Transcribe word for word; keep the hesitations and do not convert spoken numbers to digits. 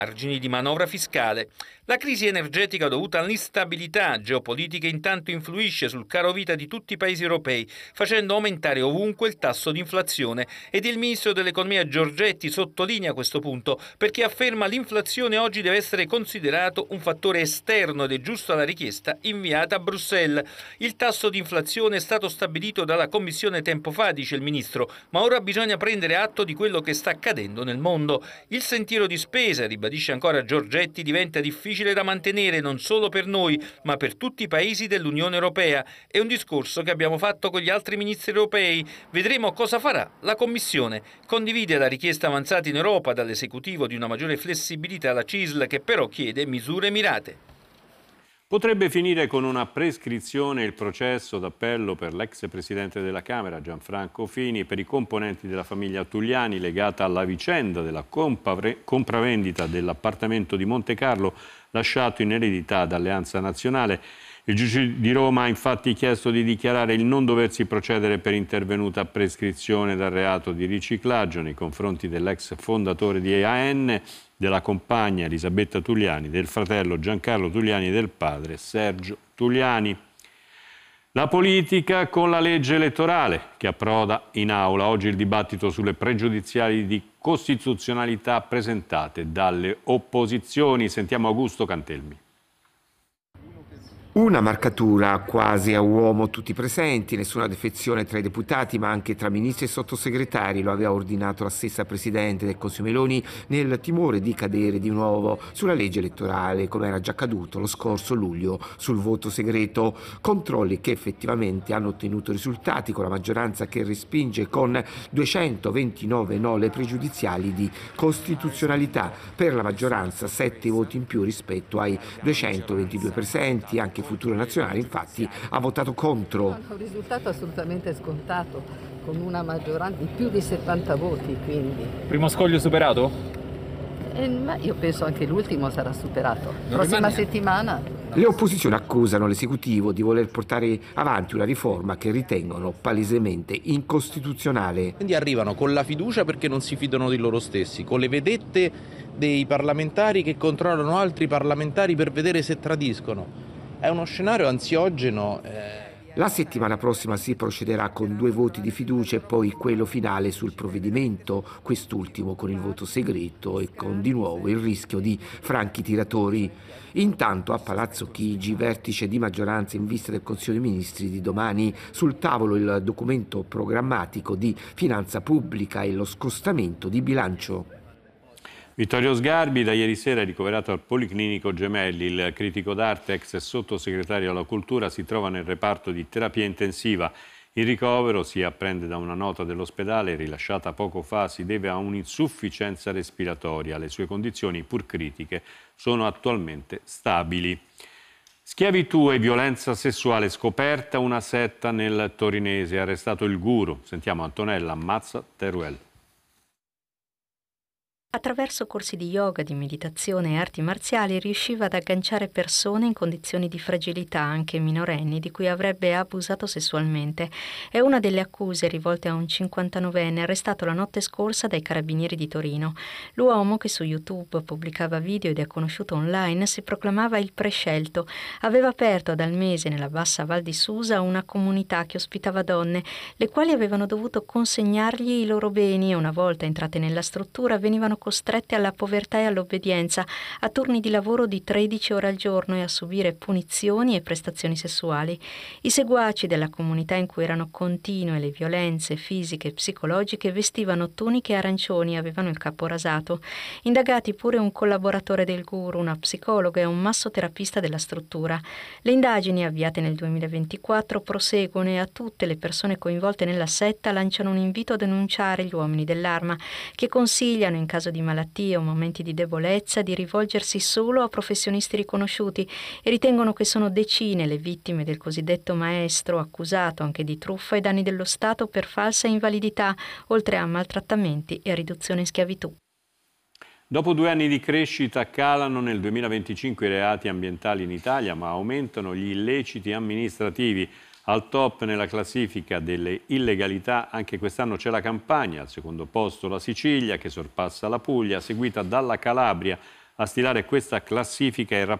Margini di manovra fiscale. La crisi energetica dovuta all'instabilità geopolitica intanto influisce sul caro vita di tutti i paesi europei, facendo aumentare ovunque il tasso di inflazione. Ed il ministro dell'economia Giorgetti sottolinea questo punto perché afferma l'inflazione oggi deve essere considerato un fattore esterno ed è giusto alla richiesta inviata a Bruxelles. Il tasso di inflazione è stato stabilito dalla Commissione tempo fa, dice il ministro, ma ora bisogna prendere atto di quello che sta accadendo nel mondo. Il sentiero di spesa, ribadisce ancora Giorgetti, diventa difficile da mantenere non solo per noi, ma per tutti i paesi dell'Unione Europea. È un discorso che abbiamo fatto con gli altri ministri europei. Vedremo cosa farà la Commissione. Condivide la richiesta avanzata in Europa dall'esecutivo di una maggiore flessibilità alla C I S L, che però chiede misure mirate. Potrebbe finire con una prescrizione il processo d'appello per l'ex presidente della Camera, Gianfranco Fini, e per i componenti della famiglia Tulliani legata alla vicenda della compravendita dell'appartamento di Monte Carlo lasciato in eredità da Alleanza Nazionale. Il giudice di Roma ha infatti chiesto di dichiarare il non doversi procedere per intervenuta prescrizione dal reato di riciclaggio nei confronti dell'ex fondatore di A N, della compagna Elisabetta Tulliani, del fratello Giancarlo Tulliani e del padre Sergio Tulliani. La politica con la legge elettorale che approda in aula. Oggi il dibattito sulle pregiudiziali di costituzionalità presentate dalle opposizioni. Sentiamo Augusto Cantelmi. Una marcatura quasi a uomo tutti presenti, nessuna defezione tra i deputati ma anche tra ministri e sottosegretari, lo aveva ordinato la stessa Presidente del Consiglio Meloni nel timore di cadere di nuovo sulla legge elettorale come era già accaduto lo scorso luglio sul voto segreto, controlli che effettivamente hanno ottenuto risultati con la maggioranza che respinge con duecentoventinove no le pregiudiziali di costituzionalità, per la maggioranza sette voti in più rispetto ai duecentoventidue presenti, anche Futuro Nazionale infatti ha votato contro. Un risultato assolutamente scontato, con una maggioranza di più di settanta voti, quindi. Primo scoglio superato? Eh, ma io penso anche l'ultimo sarà superato. Non Prossima rimane... settimana. Le opposizioni accusano l'esecutivo di voler portare avanti una riforma che ritengono palesemente incostituzionale. Quindi arrivano con la fiducia perché non si fidano di loro stessi, con le vedette dei parlamentari che controllano altri parlamentari per vedere se tradiscono. È uno scenario ansiogeno. Eh... La settimana prossima si procederà con due voti di fiducia e poi quello finale sul provvedimento, quest'ultimo con il voto segreto e con di nuovo il rischio di franchi tiratori. Intanto a Palazzo Chigi, vertice di maggioranza in vista del Consiglio dei Ministri di domani, sul tavolo il documento programmatico di finanza pubblica e lo scostamento di bilancio. Vittorio Sgarbi da ieri sera è ricoverato al Policlinico Gemelli. Il critico d'arte, ex sottosegretario alla cultura, si trova nel reparto di terapia intensiva. Il ricovero, si apprende da una nota dell'ospedale rilasciata poco fa, si deve a un'insufficienza respiratoria. Le sue condizioni, pur critiche, sono attualmente stabili. Schiavitù e violenza sessuale, scoperta una setta nel torinese, arrestato il guru. Sentiamo Antonella Mazza Teruel. Attraverso corsi di yoga, di meditazione e arti marziali riusciva ad agganciare persone in condizioni di fragilità, anche minorenni, di cui avrebbe abusato sessualmente. È una delle accuse rivolte a un cinquantanovenne arrestato la notte scorsa dai carabinieri di Torino. L'uomo, che su YouTube pubblicava video ed è conosciuto online, si proclamava il prescelto. Aveva aperto dal mese nella bassa Val di Susa una comunità che ospitava donne, le quali avevano dovuto consegnargli i loro beni e una volta entrate nella struttura venivano costrette alla povertà e all'obbedienza, a turni di lavoro di tredici ore al giorno e a subire punizioni e prestazioni sessuali. I seguaci della comunità, in cui erano continue le violenze fisiche e psicologiche, vestivano tuniche arancioni e avevano il capo rasato. Indagati pure un collaboratore del guru, una psicologa e un massoterapista della struttura. Le indagini, avviate nel duemilaventiquattro, proseguono e a tutte le persone coinvolte nella setta lanciano un invito a denunciare gli uomini dell'arma, che consigliano, in caso di malattie o momenti di debolezza, di rivolgersi solo a professionisti riconosciuti, e ritengono che sono decine le vittime del cosiddetto maestro, accusato anche di truffa ai danni dello Stato per falsa invalidità, oltre a maltrattamenti e a riduzione in schiavitù. Dopo due anni di crescita calano nel duemilaventicinque i reati ambientali in Italia, ma aumentano gli illeciti amministrativi. Al top nella classifica delle illegalità anche quest'anno c'è la Campania, al secondo posto la Sicilia che sorpassa la Puglia, seguita dalla Calabria. A stilare questa classifica è il